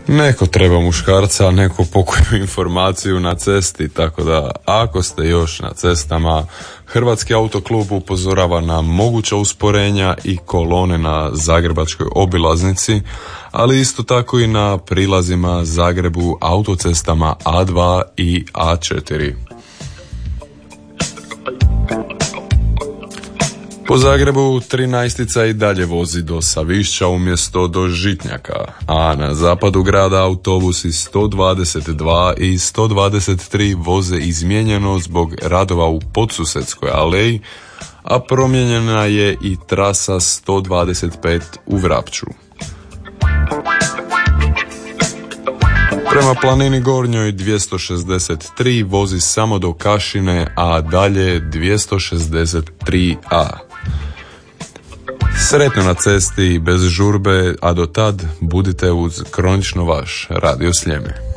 Neko treba muškarca, neko pokoju informaciju na cesti, tako da ako ste još na cestama, Hrvatski autoklub upozorava na moguća usporenja i kolone na zagrebačkoj obilaznici, ali isto tako i na prilazima Zagrebu autocestama A2 i A4. Po Zagrebu 13 i dalje vozi do Savišća umjesto do Žitnjaka, a na zapadu grada autobusi 122 i 123 voze izmijenjeno zbog radova u Podsusedskoj aleji, a promijenjena je i trasa 125 u Vrapču. Prema planini Gornjoj 263 vozi samo do Kašine, a dalje 263a. Sretno na cesti bez žurbe, a do tad budite uz kronično vaš Radio Sljeme.